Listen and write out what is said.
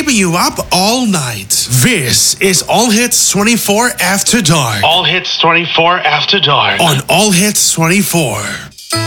keeping you up all night. This is All Hits 24 After Dark. All Hits 24 After Dark. On All Hits 24.